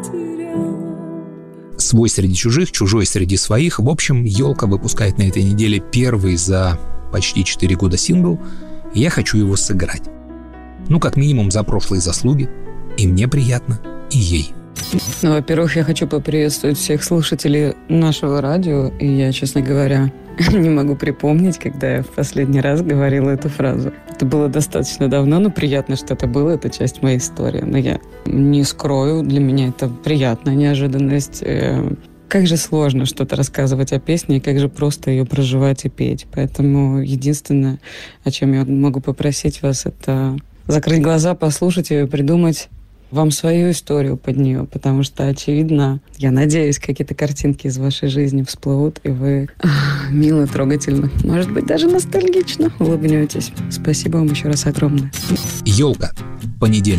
Свой среди чужих, чужой среди своих. В общем, «Елка» выпускает на этой неделе первый за почти 4 года сингл, и я хочу его сыграть. Ну, как минимум, за прошлые заслуги. И мне приятно, и ей. Ну, во-первых, я хочу поприветствовать всех слушателей нашего радио, и я, честно говоря, не могу припомнить, когда я в последний раз говорила эту фразу. Это было достаточно давно, но приятно, что это было, это часть моей истории. Но я не скрою, для меня это приятная неожиданность. Как же сложно что-то рассказывать о песне, и как же просто ее проживать и петь. Поэтому единственное, о чем я могу попросить вас, это закрыть глаза, послушать ее и придумать вам свою историю под нее, потому что, очевидно, я надеюсь, какие-то картинки из вашей жизни всплывут, и вы мило, трогательно, может быть, даже ностальгично улыбнетесь. Спасибо вам еще раз огромное. «Елка». Понедельник.